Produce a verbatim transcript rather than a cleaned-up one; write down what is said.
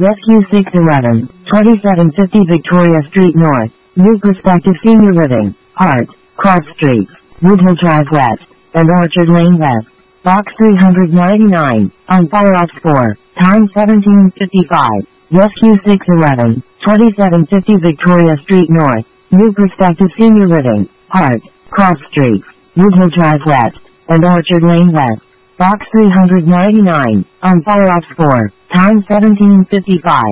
Rescue six eleven, twenty-seven fifty Victoria Street North, New Perspective Senior Living, Hart, Cross Streets, Woodhill Drive West, and Orchard Lane West. Box three ninety-nine, on Fire Ops four, time seventeen fifty-five. Rescue six eleven, twenty-seven fifty Victoria Street North, New Perspective Senior Living, Hart, Cross Streets, Woodhill Drive West, and Orchard Lane West. Box three ninety-nine, on Fire Ops four, time seventeen fifty-five.